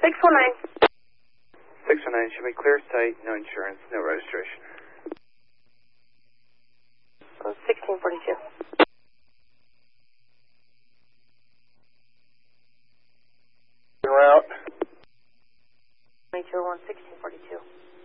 619. 619, should be clear site, no insurance, no registration. 1642. Route. 2201, 1642.